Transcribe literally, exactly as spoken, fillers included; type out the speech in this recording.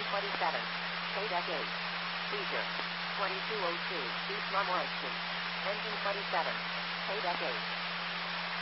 Engine twenty-seven. K-Deck eight. Seizure. twenty-two oh two. East Montmorency. Engine twenty-seven. K-Deck eight.